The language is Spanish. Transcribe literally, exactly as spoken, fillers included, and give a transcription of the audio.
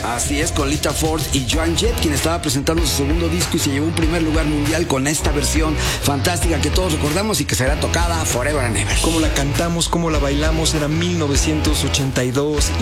Así es, con Lita Ford y Joan Jett, quien estaba presentando su segundo disco y se llevó un primer lugar mundial con esta versión fantástica que todos recordamos y que será tocada forever and ever. Cómo la cantamos, cómo la bailamos, era mil novecientos ochenta y dos